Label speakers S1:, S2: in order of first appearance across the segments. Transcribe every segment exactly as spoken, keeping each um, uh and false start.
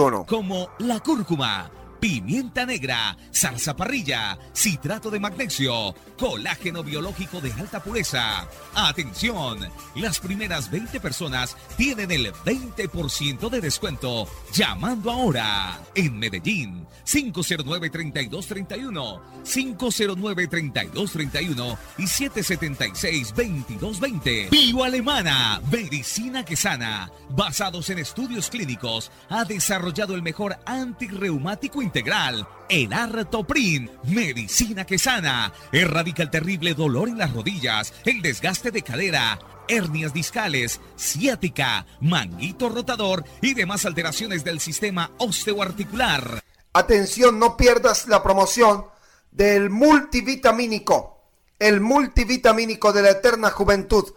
S1: uno.
S2: Como la cúrcuma, pimienta negra, salsa parrilla, citrato de magnesio, colágeno biológico de alta pureza. Atención, las primeras veinte personas tienen el veinte por ciento de descuento llamando ahora. En Medellín, cinco cero nueve, treinta y dos treinta y uno, cinco cero nueve, treinta y dos treinta y uno y siete siete seis, veintidós veinte. Bio Alemana, medicina que sana. Basados en estudios clínicos, ha desarrollado el mejor antirreumático integral, el Artoprin. Medicina que sana. Erradica el terrible dolor en las rodillas, el desgaste de cadera, hernias discales, ciática, manguito rotador y demás alteraciones del sistema osteoarticular.
S1: Atención, no pierdas la promoción del multivitamínico, el multivitamínico de la eterna juventud.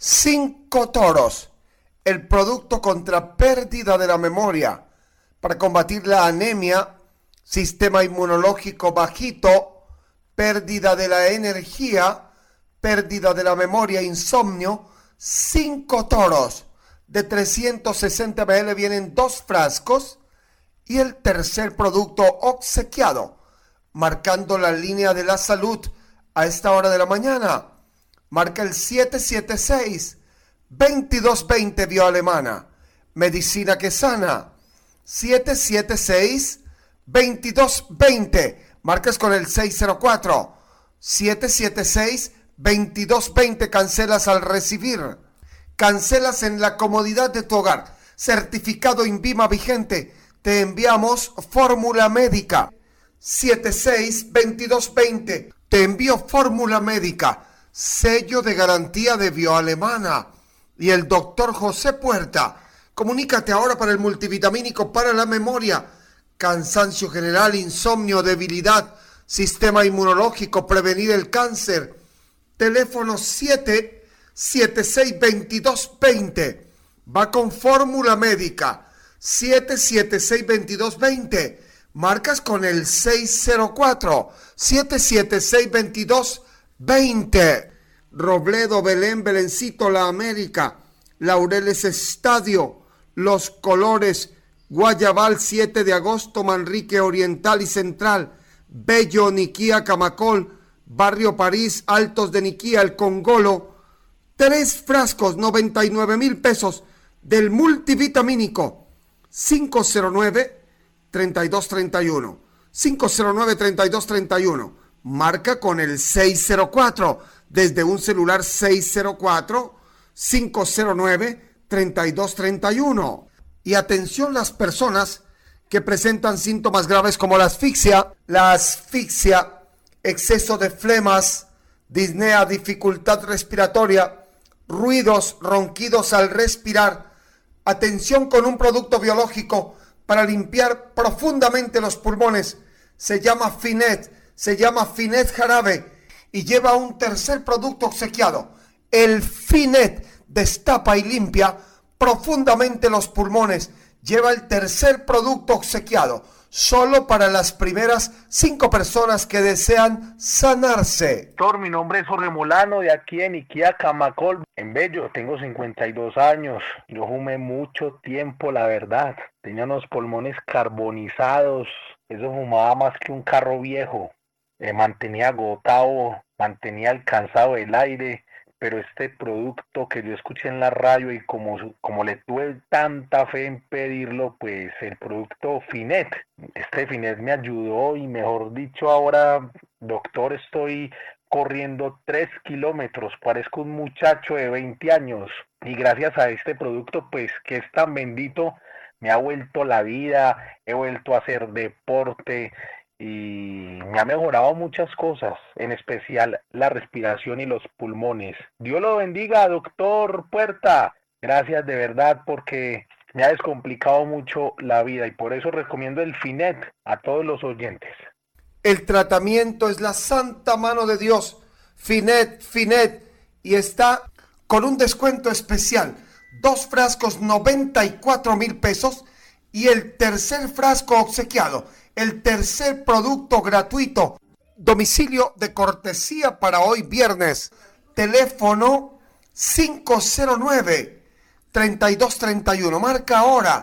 S1: Cinco toros, el producto contra pérdida de la memoria, para combatir la anemia, sistema inmunológico bajito, pérdida de la energía, pérdida de la memoria, insomnio. Cinco toros de trescientos sesenta mililitros, vienen dos frascos. Y el tercer producto obsequiado, marcando la línea de la salud a esta hora de la mañana. Marca el siete siete seis, veintidós veinte, Bio Alemana. Medicina que sana. siete siete seis, veintidós veinte. Marcas con el seis cero cuatro, siete siete seis, veintidós veinte. Cancelas al recibir. Cancelas en la comodidad de tu hogar. Certificado INVIMA vigente. Te enviamos fórmula médica. siete seis, veintidós veinte. Te envío fórmula médica. Sello de garantía de Bio Alemana. Y el doctor José Puerta. Comunícate ahora para el multivitamínico para la memoria. Cansancio general, insomnio, debilidad, sistema inmunológico, prevenir el cáncer. Teléfono siete siete seis, veintidós veinte. Va con fórmula médica. siete siete seis, veintidós veinte. Marcas con el seis cero cuatro, siete siete seis, veintidós veinte. Robledo, Belén, Belencito, La América, Laureles Estadio, Los Colores, Guayabal, siete de agosto, Manrique Oriental y Central, Bello, Niquía, Camacol, Barrio París, Altos de Niquía, El Congolo. Tres frascos, noventa y nueve mil pesos del multivitamínico. cinco cero nueve, treinta y dos treinta y uno. cinco cero nueve, treinta y dos treinta y uno. Marca con el seis cero cuatro. Desde un celular seis cero cuatro, cinco cero nueve, treinta y dos treinta y uno. Y atención las personas que presentan síntomas graves como la asfixia, la asfixia, exceso de flemas, disnea, dificultad respiratoria, ruidos, ronquidos al respirar. Atención con un producto biológico para limpiar profundamente los pulmones. Se llama Finet, se llama Finet Jarabe y lleva un tercer producto obsequiado. El Finet destapa y limpia profundamente los pulmones. Lleva el tercer producto obsequiado, solo para las primeras cinco personas que desean sanarse.
S3: Doctor, mi nombre es Jorge Molano, de aquí en Iquía, Camacol, en Bello. Tengo cincuenta y dos años. Yo fumé mucho tiempo, la verdad. Tenía unos pulmones carbonizados. Eso fumaba más que un carro viejo. Me mantenía agotado, mantenía alcanzado el aire. Pero este producto que yo escuché en la radio y como, como le tuve tanta fe en pedirlo, pues el producto Finet, este Finet me ayudó y mejor dicho ahora, doctor, estoy corriendo tres kilómetros, parezco un muchacho de veinte años y gracias a este producto pues que es tan bendito, me ha vuelto la vida, he vuelto a hacer deporte y me ha mejorado muchas cosas, en especial la respiración y los pulmones. Dios lo bendiga, doctor Puerta. Gracias de verdad porque me ha descomplicado mucho la vida y por eso recomiendo el Finet a todos los oyentes.
S1: El tratamiento es la santa mano de Dios. Finet, Finet, y está con un descuento especial. Dos frascos, noventa y cuatro mil pesos y el tercer frasco obsequiado. El tercer producto gratuito. Domicilio de cortesía para hoy viernes. Teléfono cinco cero nueve, treinta y dos treinta y uno. Marca ahora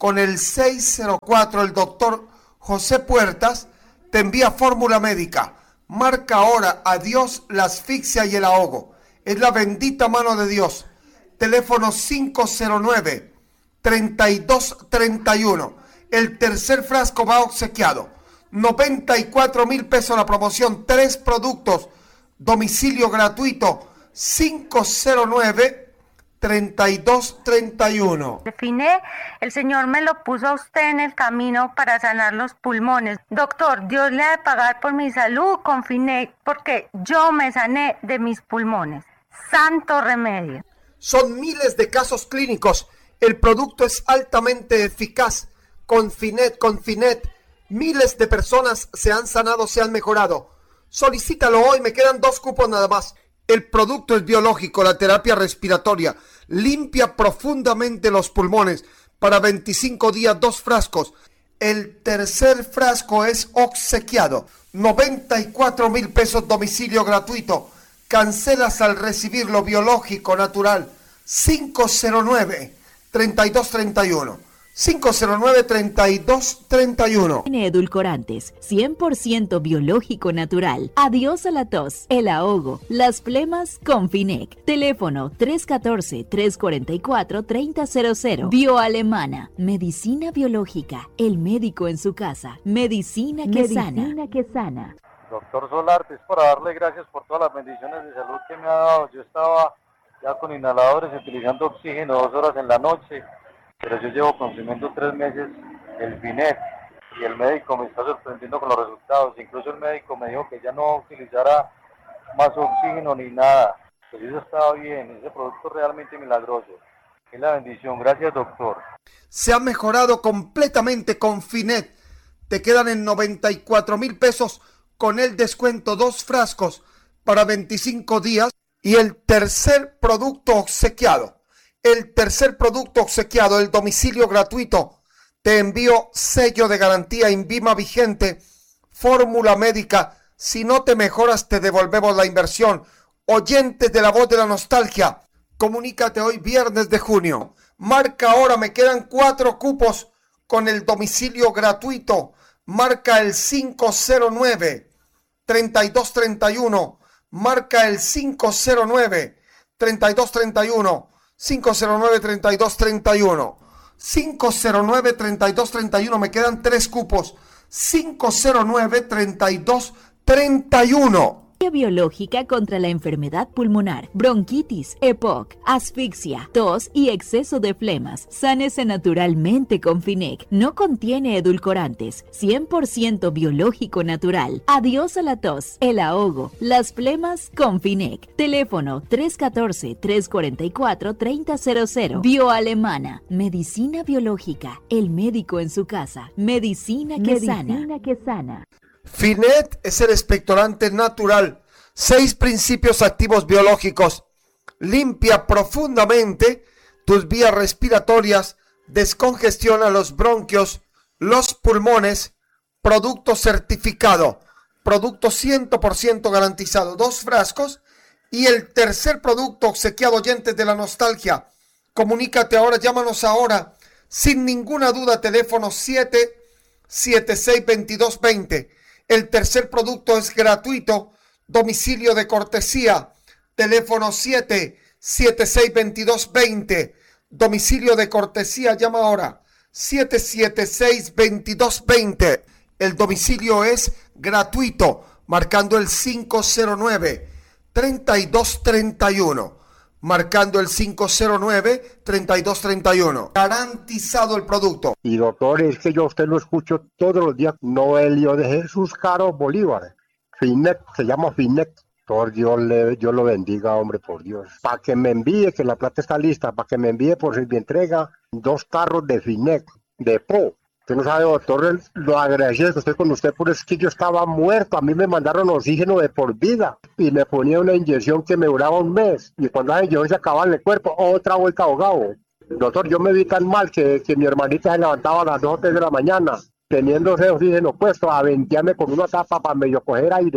S1: con el seis cero cuatro, el doctor José Puertas te envía fórmula médica. Marca ahora a Dios la asfixia y el ahogo. Es la bendita mano de Dios. Teléfono cinco cero nueve, treinta y dos treinta y uno. El tercer frasco va obsequiado. noventa y cuatro mil pesos la promoción. Tres productos. Domicilio gratuito. cinco cero nueve, treinta y dos treinta y uno.
S4: Finet, el Señor me lo puso a usted en el camino para sanar los pulmones. Doctor, Dios le ha de pagar por mi salud con Finet, porque yo me sané de mis pulmones. Santo remedio.
S1: Son miles de casos clínicos. El producto es altamente eficaz. Con Finet, con Finet, miles de personas se han sanado, se han mejorado. Solicítalo hoy, me quedan dos cupos nada más. El producto es biológico, la terapia respiratoria. Limpia profundamente los pulmones. Para veinticinco días, dos frascos. El tercer frasco es obsequiado. noventa y cuatro mil pesos, domicilio gratuito. Cancelas al recibirlo, biológico, natural. cinco cero nueve, treinta y dos treinta y uno. cinco cero nueve, treinta y dos treinta y uno.
S5: Tiene edulcorantes, cien por ciento biológico natural. Adiós a la tos, el ahogo, las flemas con Finec. Teléfono tres uno cuatro, tres cuatro cuatro, tres cero cero cero. Bioalemana, medicina biológica, el médico en su casa. Medicina que
S6: medicina
S5: sana.
S6: Medicina que sana.
S7: Doctor Solarte, es para darle gracias por todas las bendiciones de salud que me ha dado. Yo estaba ya con inhaladores, utilizando oxígeno dos horas en la noche, pero yo llevo consumiendo tres meses el Finet y el médico me está sorprendiendo con los resultados. Incluso el médico me dijo que ya no utilizara más oxígeno ni nada. Pues eso estaba bien, ese producto es realmente milagroso. Es la bendición, gracias doctor.
S1: Se ha mejorado completamente con Finet. Te quedan en noventa y cuatro mil pesos con el descuento, dos frascos para veinticinco días y el tercer producto obsequiado. El tercer producto obsequiado, el domicilio gratuito. Te envío sello de garantía INVIMA vigente, fórmula médica. Si no te mejoras, te devolvemos la inversión. Oyentes de la voz de la nostalgia, comunícate hoy viernes de junio. Marca ahora, me quedan cuatro cupos con el domicilio gratuito. Marca el cinco cero nueve, treinta y dos treinta y uno. Marca el cinco cero nueve, treinta y dos treinta y uno. cinco cero nueve, treinta y dos treinta y uno. cinco cero nueve, treinta y dos treinta y uno. Me quedan tres cupos. cinco cero nueve, treinta y dos treinta y uno.
S5: Biológica contra la enfermedad pulmonar, bronquitis, E P O C, asfixia, tos y exceso de flemas. Sánese naturalmente con Finec. No contiene edulcorantes, cien por ciento biológico natural. Adiós a la tos, el ahogo, las flemas con Finec. Teléfono tres uno cuatro, tres cuatro cuatro, tres cero cero cero. Bioalemana, medicina biológica, el médico en su casa. Medicina que
S6: medicina
S5: sana.
S6: Medicina que sana.
S1: Finet es el expectorante natural. Seis principios activos biológicos. Limpia profundamente tus vías respiratorias. Descongestiona los bronquios, los pulmones. Producto certificado. Producto cien por ciento garantizado. Dos frascos. Y el tercer producto obsequiado, oyentes de la nostalgia. Comunícate ahora, llámanos ahora. Sin ninguna duda, teléfono siete siete seis, veintidós veinte. El tercer producto es gratuito, domicilio de cortesía, teléfono siete siete seis, veintidós veinte, domicilio de cortesía, llama ahora, siete siete seis, veintidós veinte. El domicilio es gratuito, marcando el cinco cero nueve, treinta y dos treinta y uno. Marcando el cinco cero nueve, treinta y dos treinta y uno. Garantizado el producto.
S8: Y doctor, es que yo a usted lo escucho todos los días. Noelio de Jesús Caro Bolívar. Finet, se llama Finet. Por Dios, le, Dios lo bendiga, hombre, por Dios. Para que me envíe, que la plata está lista, para que me envíe por si me entrega dos tarros de Finet, de Po. Usted no sabe, doctor, lo agradecido que estoy con usted, por es que yo estaba muerto. A mí me mandaron oxígeno de por vida y me ponía una inyección que me duraba un mes. Y cuando la inyección se acababa en el cuerpo, otra vuelta ahogado. Doctor, yo me vi tan mal que, que mi hermanita se levantaba a las dos o tres de la mañana, teniendo ese oxígeno puesto, a ventearme con una tapa para medio coger aire.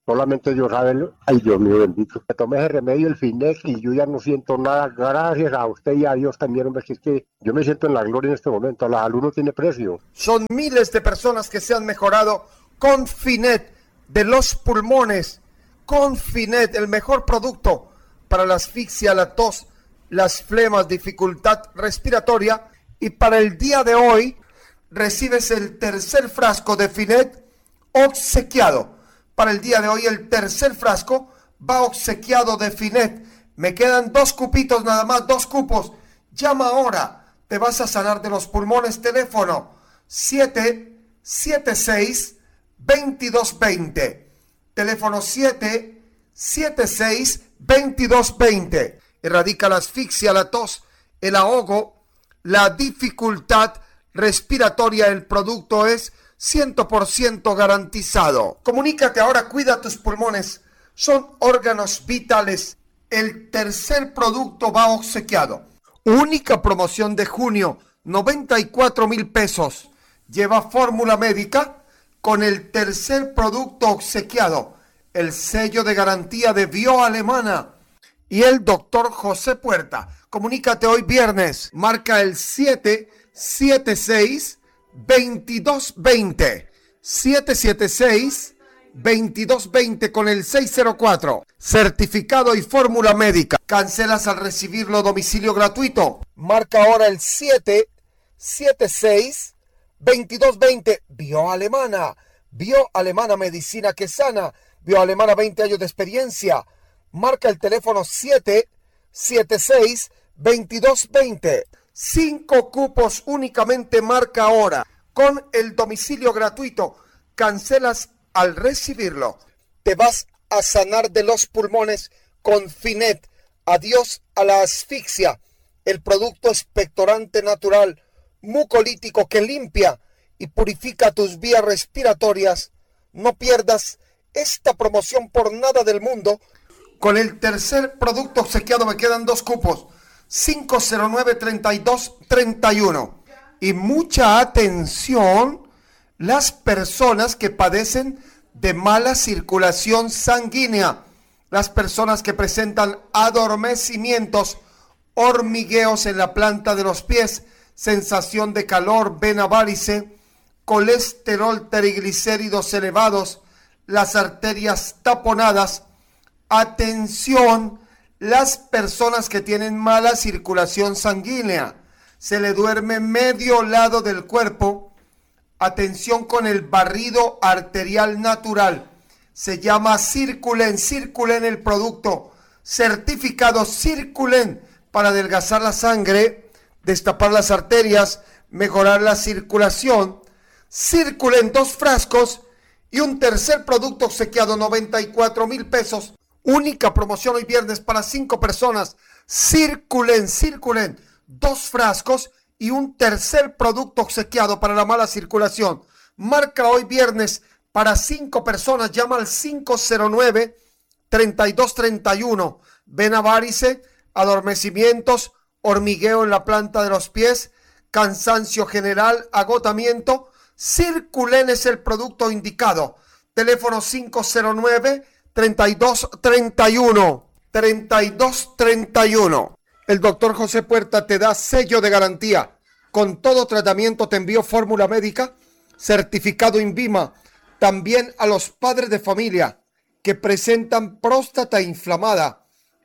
S8: Solamente Dios sabe, lo- ay Dios mío bendito. Me tomé ese remedio, el Finex, y yo ya no siento nada. Gracias a usted y a Dios también, hombre, que es que yo me siento en la gloria en este momento. La salud no tiene precio.
S1: Son miles de personas que se han mejorado con Finet de los pulmones. Con Finet, el mejor producto para la asfixia, la tos, las flemas, dificultad respiratoria. Y para el día de hoy recibes el tercer frasco de Finet obsequiado. Para el día de hoy el tercer frasco va obsequiado de Finet. Me quedan dos cupitos nada más, dos cupos. Llama ahora, te vas a sanar de los pulmones. Teléfono siete siete seis, dos dos dos cero. Teléfono siete siete seis, dos dos dos cero. Erradica la asfixia, la tos, el ahogo, la dificultad respiratoria. El producto es cien por ciento garantizado. Comunícate ahora, cuida tus pulmones. Son órganos vitales. El tercer producto va obsequiado. Única promoción de junio, noventa y cuatro mil pesos. Lleva fórmula médica con el tercer producto obsequiado. El sello de garantía de Bioalemana y el doctor José Puerta. Comunícate hoy viernes. Marca el siete siete seis, dos dos dos cero. siete siete seis, dos dos dos cero con el seis cero cuatro. Certificado y fórmula médica. Cancelas al recibirlo, domicilio gratuito. Marca ahora el siete siete seis, dos dos dos cero. Bioalemana. Bioalemana, medicina que sana. Bioalemana, veinte años de experiencia. Marca el teléfono siete siete seis, dos dos dos cero. Cinco cupos únicamente, marca ahora. Con el domicilio gratuito. Cancelas al recibirlo. Te vas a sanar de los pulmones con Finet. Adiós a la asfixia. El producto expectorante natural, mucolítico que limpia y purifica tus vías respiratorias. No pierdas esta promoción por nada del mundo. Con el tercer producto obsequiado me quedan dos cupos. cinco cero nueve, treinta y dos, treinta y uno. Y mucha atención, las personas que padecen de mala circulación sanguínea, las personas que presentan adormecimientos, hormigueos en la planta de los pies, sensación de calor, vena varice, colesterol, triglicéridos elevados, las arterias taponadas. Atención, las personas que tienen mala circulación sanguínea, se le duerme medio lado del cuerpo. Atención con el barrido arterial natural. Se llama Circulen. Circulen, el producto certificado Circulen para adelgazar la sangre, destapar las arterias, mejorar la circulación. Circulen, dos frascos y un tercer producto obsequiado, noventa y cuatro mil pesos. Única promoción hoy viernes para cinco personas. Circulen, Circulen, dos frascos y un tercer producto obsequiado para la mala circulación. Marca hoy viernes para cinco personas. Llama al cinco cero nueve, treinta y dos treinta y uno. Vena varice, adormecimientos, hormigueo en la planta de los pies, cansancio general, agotamiento. Circulen es el producto indicado. Teléfono cinco cero nueve, treinta y dos treinta y uno. treinta y dos treinta y uno. El doctor José Puerta te da sello de garantía. Con todo tratamiento te envío fórmula médica, certificado INVIMA. También a los padres de familia que presentan próstata inflamada,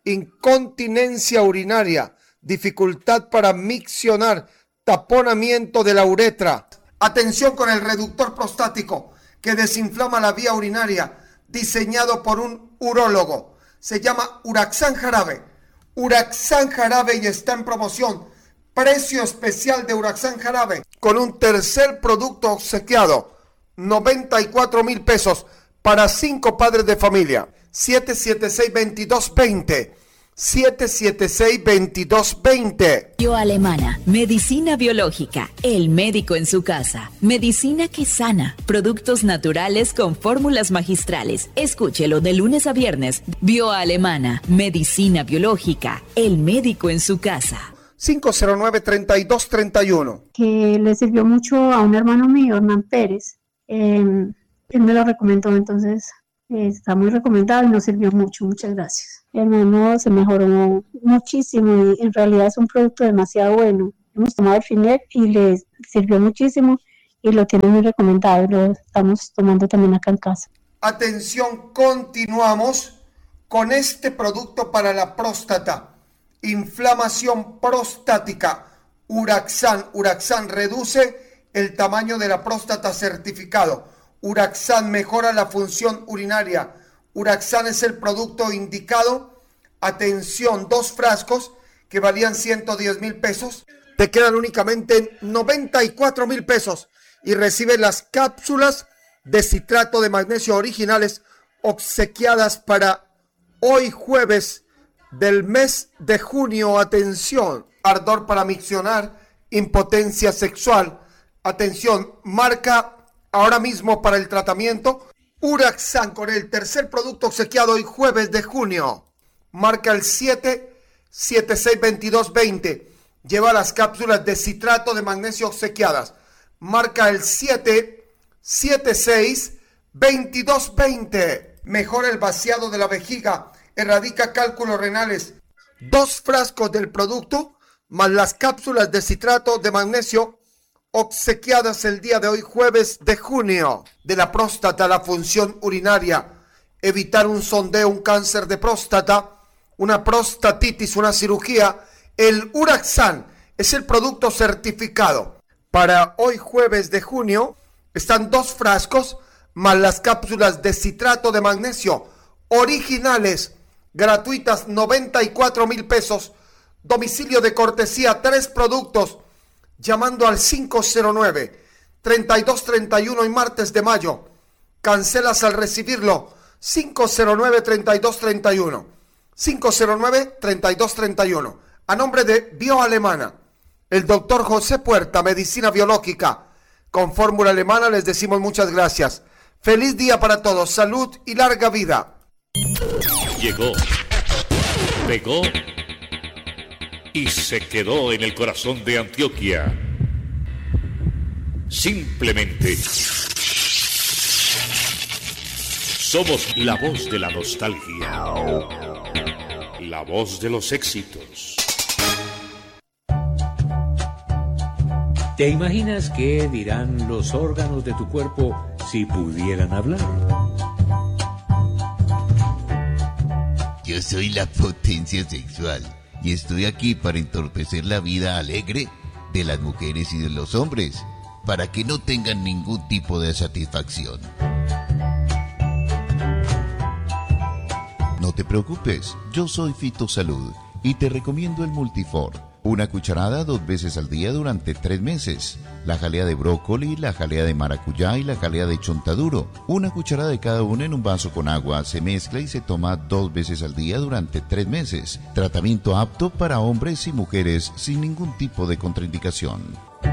S1: incontinencia urinaria, dificultad para miccionar, taponamiento de la uretra. Atención con el reductor prostático que desinflama la vía urinaria, diseñado por un urólogo. Se llama Uraxan Jarabe. Uraxan Jarabe y está en promoción. Precio especial de Uraxan Jarabe con un tercer producto obsequiado. noventa y cuatro mil pesos para cinco padres de familia. siete siete seis, veintidós veinte. siete siete seis, veintidós veinte.
S5: Bioalemana, medicina biológica, el médico en su casa, medicina que sana, productos naturales con fórmulas magistrales. Escúchelo de lunes a viernes. Bioalemana, medicina biológica, el médico en su casa.
S1: cinco cero nueve, treinta y dos treinta y uno.
S6: Que le sirvió mucho a un hermano mío, Hernán Pérez. Eh, él me lo recomendó, entonces Eh, está muy recomendado y nos sirvió mucho. Muchas gracias. Mi hermano se mejoró muchísimo y en realidad es un producto demasiado bueno. Hemos tomado el Finec y le sirvió muchísimo y lo tiene muy recomendado. Lo estamos tomando también acá en casa.
S1: Atención, continuamos con este producto para la próstata. Inflamación prostática. Uraxan. Uraxan reduce el tamaño de la próstata certificado. Uraxan mejora la función urinaria. Uraxan es el producto indicado. Atención, dos frascos que valían ciento diez mil pesos. Te quedan únicamente noventa y cuatro mil pesos y recibes las cápsulas de citrato de magnesio originales obsequiadas para hoy jueves del mes de junio. Atención, ardor para miccionar, impotencia sexual. Atención, marca ahora mismo para el tratamiento Uraxan con el tercer producto obsequiado hoy jueves de junio. Marca el siete siete seis veintidós veinte. Lleva las cápsulas de citrato de magnesio obsequiadas. Marca el siete siete seis veintidós veinte. Mejora el vaciado de la vejiga. Erradica cálculos renales. Dos frascos del producto más las cápsulas de citrato de magnesio obsequiadas el día de hoy jueves de junio. De la próstata, la función urinaria, evitar un sondeo, un cáncer de próstata, una prostatitis, una cirugía. El Uraxan es el producto certificado. Para hoy jueves de junio están dos frascos más las cápsulas de citrato de magnesio originales, gratuitas, noventa y cuatro mil pesos. Domicilio de cortesía, tres productos, llamando al cinco cero nueve, treinta y dos treinta y uno y martes de mayo. Cancelas al recibirlo. cinco cero nueve, treinta y dos treinta y uno. cinco cero nueve, treinta y dos treinta y uno. A nombre de Bioalemana, el doctor José Puerta, Medicina Biológica, con fórmula alemana, les decimos muchas gracias. Feliz día para todos, salud y larga vida.
S9: Llegó, pegó y se quedó en el corazón de Antioquia. Simplemente somos la voz de la nostalgia, la voz de los éxitos.
S10: ¿Te imaginas qué dirán los órganos de tu cuerpo si pudieran hablar?
S11: Yo soy la potencia sexual y estoy aquí para entorpecer la vida alegre de las mujeres y de los hombres, para que no tengan ningún tipo de satisfacción. No te preocupes, yo soy Fitosalud y te recomiendo el Multifor. Una cucharada dos veces al día durante tres meses. La jalea de brócoli, la jalea de maracuyá y la jalea de chontaduro. Una cucharada de cada una en un vaso con agua. Se mezcla y se toma dos veces al día durante tres meses. Tratamiento apto para hombres y mujeres sin ningún tipo de contraindicación.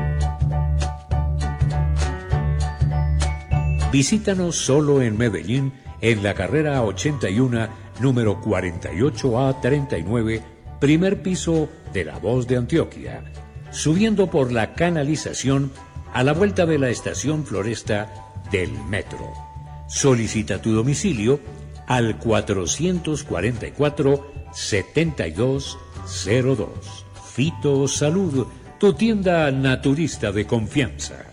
S10: Visítanos solo en Medellín, en la carrera ochenta y uno, número cuarenta y ocho A treinta y nueve, primer piso de La Voz de Antioquia, subiendo por la canalización a la vuelta de la estación Floresta del metro. Solicita tu domicilio al cuatrocientos cuarenta y cuatro, setenta y dos cero dos. Fito Salud, tu tienda naturista de confianza.